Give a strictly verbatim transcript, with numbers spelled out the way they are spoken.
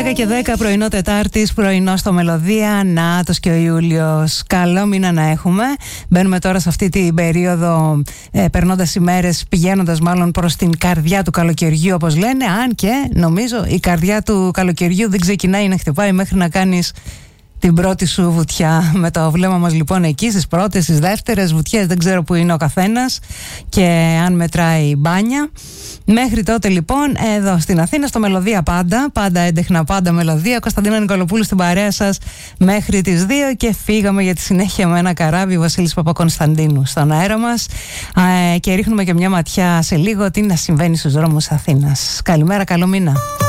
δέκα και δέκα πρωινό Τετάρτης, πρωινό στο Μελωδία. Νάτος και ο Ιούλιος. Καλό μήνα να έχουμε. Μπαίνουμε τώρα σε αυτή την περίοδο, ε, περνώντας ημέρες, πηγαίνοντας μάλλον προς την καρδιά του καλοκαιριού, όπως λένε. Αν και νομίζω η καρδιά του καλοκαιριού δεν ξεκινάει να χτυπάει μέχρι να κάνεις την πρώτη σου βουτιά. Με το βλέμμα μας λοιπόν εκεί στις πρώτες, στις δεύτερες βουτιές, δεν ξέρω που είναι ο καθένας και αν μετράει μπάνια. Μέχρι τότε λοιπόν εδώ στην Αθήνα στο Μελωδία πάντα, πάντα έντεχνα, πάντα Μελωδία. Κωνσταντίνα Νικολοπούλου στην παρέα σας μέχρι τις δύο και φύγαμε για τη συνέχεια με ένα καράβι, Βασίλης Παπακωνσταντίνου στον αέρα μας, ε, και ρίχνουμε και μια ματιά σε λίγο τι να συμβαίνει στους δρόμους Αθήνας. Καλημέρα, καλό μήνα.